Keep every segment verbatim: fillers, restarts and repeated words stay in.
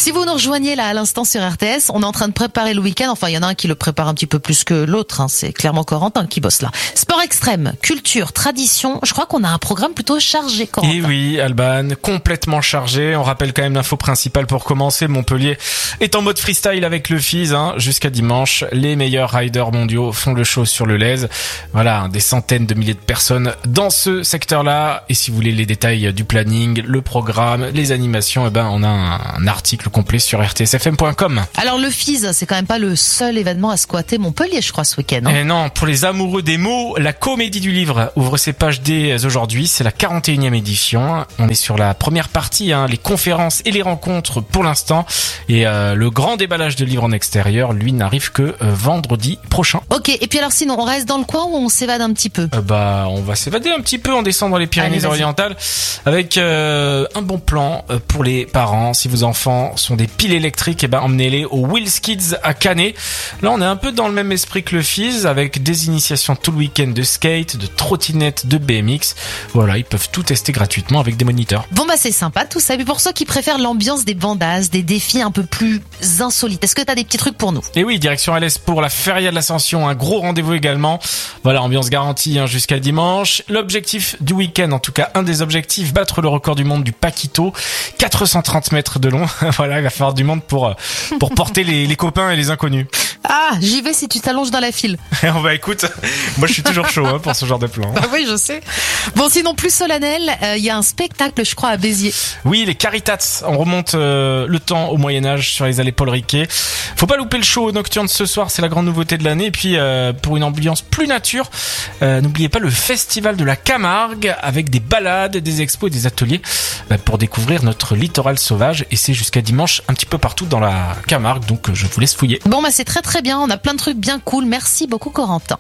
Si vous nous rejoignez là à l'instant sur R T S, on est en train de préparer le week-end. Enfin, il y en a un qui le prépare un petit peu plus que l'autre. Hein. C'est clairement Corentin qui bosse là. Sport extrême, culture, tradition. Je crois qu'on a un programme plutôt chargé, Corentin. Et oui, Alban, complètement chargé. On rappelle quand même l'info principale pour commencer. Montpellier est en mode freestyle avec le F I S. Hein. Jusqu'à dimanche, les meilleurs riders mondiaux font le show sur le Lez. Voilà, des centaines de milliers de personnes dans ce secteur-là. Et si vous voulez les détails du planning, le programme, les animations, eh ben on a un article complet sur r t s f m point com. Alors le F I S, c'est quand même pas le seul événement à squatter Montpellier, je crois, ce week-end. Hein. Et non, pour les amoureux des mots, la Comédie du Livre ouvre ses pages dès aujourd'hui. C'est la quarante et unième édition. On est sur la première partie, hein, les conférences et les rencontres pour l'instant. Et euh, le grand déballage de livres en extérieur, lui, n'arrive que euh, vendredi prochain. Ok, et puis alors sinon, on reste dans le coin ou on s'évade un petit peu? euh, Bah, on va s'évader un petit peu, on descend dans les Pyrénées-Orientales avec euh, un bon plan pour les parents. Si vos enfants sont des piles électriques, eh ben emmenez-les au Wheels Kids à Canet. Là, on est un peu dans le même esprit que le F I S, avec des initiations tout le week-end de skate, de trottinette, de B M X. Voilà, ils peuvent tout tester gratuitement avec des moniteurs. Bon bah c'est sympa tout ça. Et puis pour ceux qui préfèrent l'ambiance des bandas, des défis un peu plus insolites, est-ce que t'as des petits trucs pour nous? Et oui, direction Alès pour la Feria de l'Ascension, un gros rendez-vous également. Voilà, ambiance garantie hein, jusqu'à dimanche. L'objectif du week-end, en tout cas un des objectifs, battre le record du monde du Paquito, quatre cent trente mètres de long. Voilà, il va falloir du monde pour pour porter les, les copains et les inconnus. Ah, j'y vais si tu t'allonges dans la file. On va écoute, moi je suis toujours chaud hein, pour ce genre de plan. Bah oui, je sais. Bon, sinon plus solennel, il euh, y a un spectacle, je crois, à Béziers. Oui, les Caritats. On remonte euh, le temps au Moyen-Âge sur les allées Paul Riquet. Faut pas louper le show nocturne ce soir, c'est la grande nouveauté de l'année. Et puis euh, pour une ambiance plus nature, euh, n'oubliez pas le festival de la Camargue avec des balades, des expos et des ateliers euh, pour découvrir notre littoral sauvage. Et c'est jusqu'à dimanche un petit peu partout dans la Camargue, donc euh, je vous laisse fouiller. Bon bah c'est très très bien, on a plein de trucs bien cool. Merci beaucoup Corentin.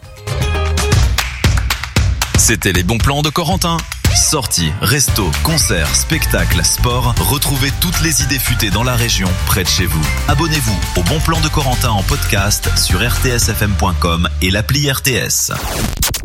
C'était les bons plans de Corentin. Sorties, restos, concerts, spectacles, sport. Retrouvez toutes les idées futées dans la région, près de chez vous. Abonnez-vous au Bon Plan de Corentin en podcast sur r t s f m point com et l'appli R T S.